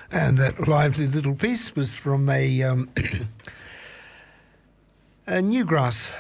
And that lively little piece was from a Newgrass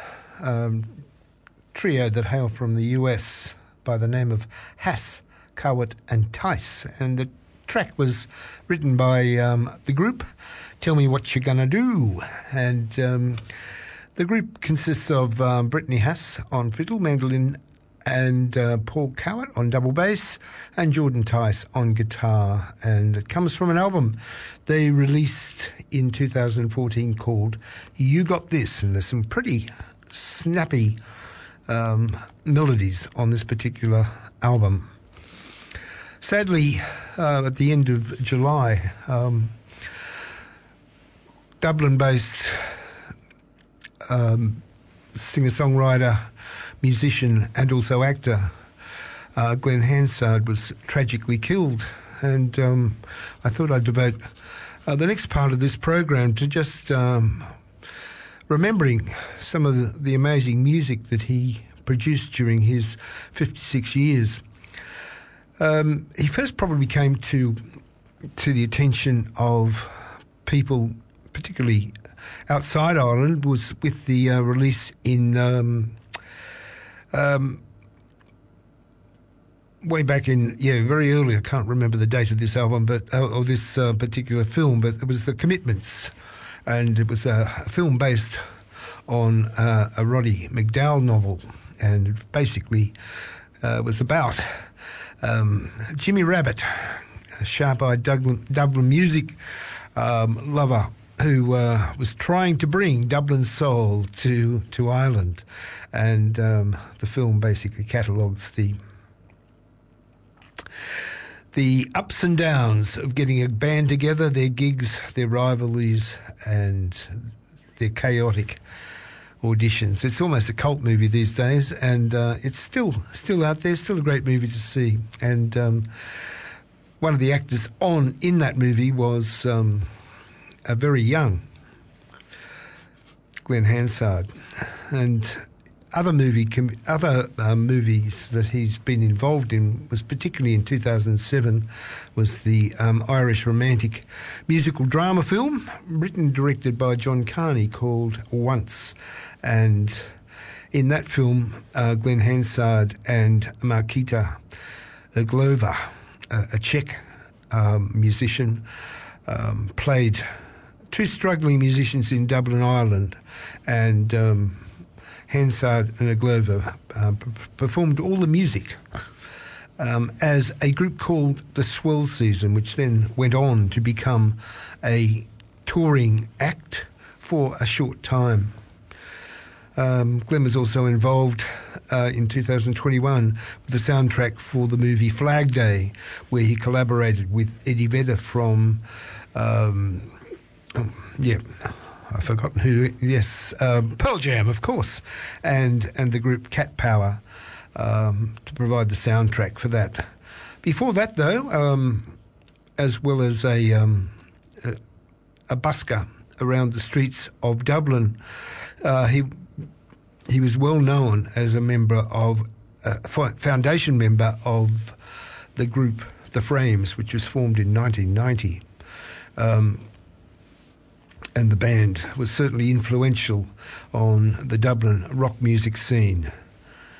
trio that hail from the US by the name of Hass, Cowart and Tice. And the track was written by the group, Tell Me What You're Gonna Do. And the group consists of Brittany Hass on fiddle, mandolin, and Paul Cowart on double bass, and Jordan Tice on guitar. And it comes from an album they released in 2014 called You Got This, and there's some pretty snappy melodies on this particular album. Sadly, at the end of July, Dublin-based singer-songwriter, musician and also actor Glenn Hansard was tragically killed, and I thought I'd devote the next part of this program to just remembering some of the amazing music that he produced during his 56 years. He first probably came to the attention of people, particularly outside Ireland, was with the release in way back in, very early. I can't remember the date of this album, but or this particular film, but it was The Commitments, and it was a film based on a Roddy McDowall novel, and it basically was about Jimmy Rabbit, a sharp-eyed Dublin music lover who was trying to bring Dublin soul to Ireland, and the film basically catalogues the ups and downs of getting a band together, their gigs, their rivalries, and their chaotic auditions. It's almost a cult movie these days, and it's still out there, still a great movie to see. And one of the actors in that movie was a very Glenn Hansard. And other movies that he's been involved in was particularly in 2007 was the Irish romantic musical drama film written and directed by John Carney called Once. And in that film, Glenn Hansard and Markita Glova, a Czech musician, played two struggling musicians in Dublin, Ireland, and Hansard and Aglova performed all the music as a group called the Swell Season, which then went on to become a touring act for a short time. Glenn was also involved in 2021 with the soundtrack for the movie Flag Day, where he collaborated with Eddie Vedder from I've forgotten who. Yes, Pearl Jam, of course, and the group Cat Power to provide the soundtrack for that. Before that, though, as well as a busker around the streets of Dublin, he was well known as a member of foundation member of the group The Frames, which was formed in 1990. And the band was certainly influential on the Dublin rock music scene.